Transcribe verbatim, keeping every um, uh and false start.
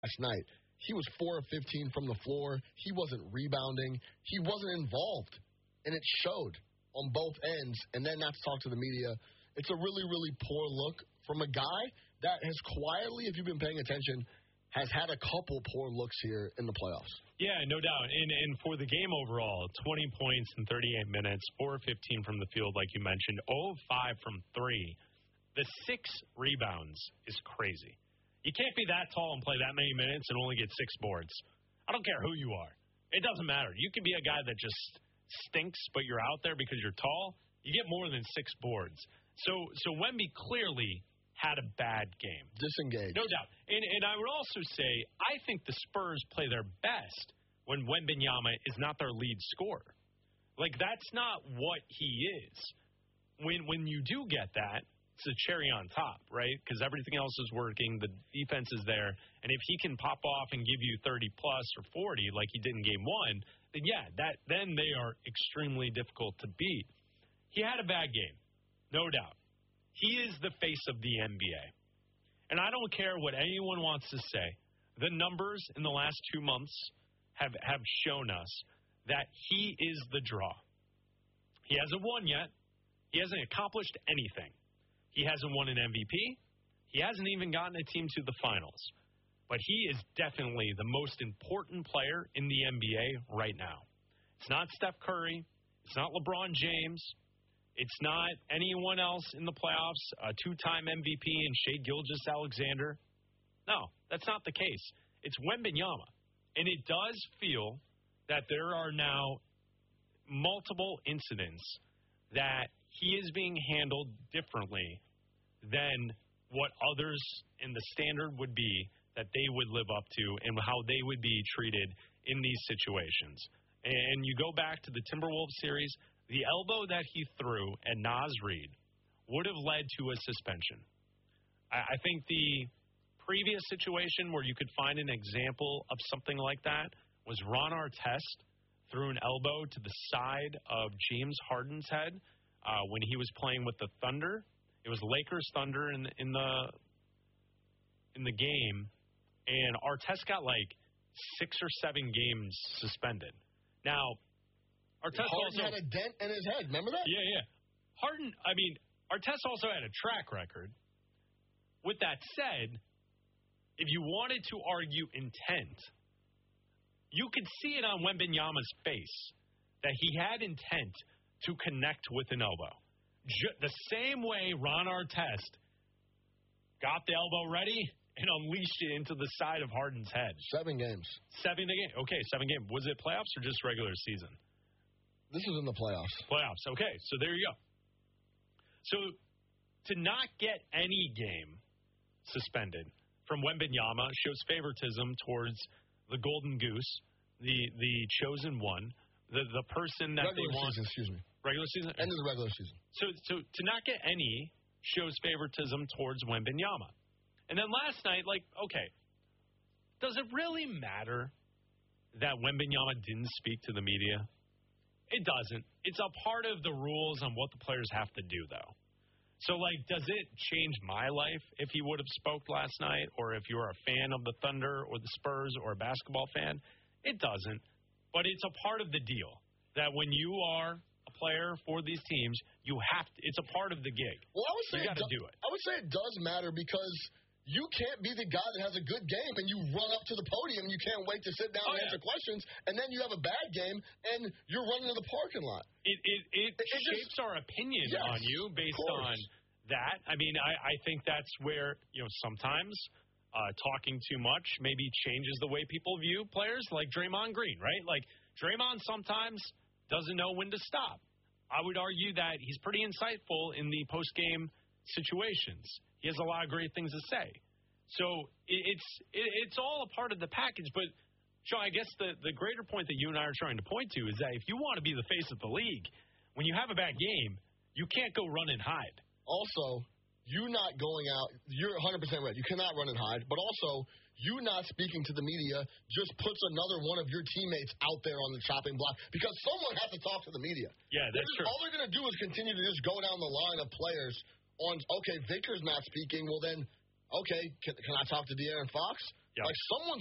last night. He was four of fifteen from the floor. He wasn't rebounding. He wasn't involved. And it showed on both ends. And then not to talk to the media. It's a really, really poor look from a guy that has quietly, if you've been paying attention, has had a couple poor looks here in the playoffs. Yeah, no doubt. And, and for the game overall, twenty points in thirty-eight minutes, four of fifteen from the field, like you mentioned, zero of five from three. The six rebounds is crazy. You can't be that tall and play that many minutes and only get six boards. I don't care who you are. It doesn't matter. You can be a guy that just stinks, but you're out there because you're tall. You get more than six boards. So, so Wemby clearly had a bad game. Disengaged. No doubt. And, and I would also say, I think the Spurs play their best when Wembanyama is not their lead scorer. Like, that's not what he is. When when you do get that, it's a cherry on top, right? Because everything else is working, the defense is there, and if he can pop off and give you thirty plus or forty like he did in game one, then yeah, that then they are extremely difficult to beat. He had a bad game, no doubt. He is the face of the N B A. And I don't care what anyone wants to say. The numbers in the last two months have, have shown us that he is the draw. He hasn't won yet. He hasn't accomplished anything. He hasn't won an M V P. He hasn't even gotten a team to the finals. But he is definitely the most important player in the N B A right now. It's not Steph Curry. It's not LeBron James. It's not anyone else in the playoffs, a two-time M V P and Shai Gilgeous-Alexander. No, that's not the case. It's Wembanyama. And it does feel that there are now multiple incidents that he is being handled differently than what others in the standard would be that they would live up to and how they would be treated in these situations. And you go back to the Timberwolves series, the elbow that he threw at Naz Reid would have led to a suspension. I think the previous situation where you could find an example of something like that was Ron Artest threw an elbow to the side of James Harden's head uh, when he was playing with the Thunder. It was Lakers Thunder in the, in the in the game, and Artest got like six or seven games suspended. Now, Artest Harden also had a dent in his head. Remember that? Yeah, yeah. Harden, I mean, Artest also had a track record. With that said, if you wanted to argue intent, you could see it on Wembanyama's face that he had intent to connect with an elbow. J- the same way Ron Artest got the elbow ready and unleashed it into the side of Harden's head. Seven games. Seven games. Okay, seven games. Was it playoffs or just regular season? This was in the playoffs. Playoffs. Okay, so there you go. So to not get any game suspended from Wembanyama shows favoritism towards the Golden Goose, the the chosen one, the the person that regular they want. Season, excuse me. Regular season. End of the regular season. So so to not get any shows favoritism towards Wembanyama. And then last night, like, okay, does it really matter that Wembanyama didn't speak to the media? It doesn't. It's a part of the rules on what the players have to do, though. So, like, does it change my life if he would have spoke last night, or if you're a fan of the Thunder or the Spurs or a basketball fan? It doesn't. But it's a part of the deal that when you are a player for these teams, you have to. It's a part of the gig. Well, I would say you got to do, do it. I would say it does matter because you can't be the guy that has a good game and you run up to the podium and you can't wait to sit down oh, and yeah. answer questions, and then you have a bad game and you're running to the parking lot. It it, it, it, it shapes just, our opinion yes, on you based on that. I mean, I, I think that's where, you know, sometimes uh, talking too much maybe changes the way people view players like Draymond Green, right? Like, Draymond sometimes doesn't know when to stop. I would argue that he's pretty insightful in the post-game situations. He has a lot of great things to say. So it, it's it, it's all a part of the package. But, Sean, I guess the, the greater point that you and I are trying to point to is that if you want to be the face of the league, when you have a bad game, you can't go run and hide. Also, you not going out, you're one hundred percent right. You cannot run and hide. But also, you not speaking to the media just puts another one of your teammates out there on the chopping block because someone has to talk to the media. Yeah, that's is, true. All they're going to do is continue to just go down the line of players on, okay, Victor's not speaking. Well, then, okay, can, can I talk to De'Aaron Fox? Yeah. Like, someone's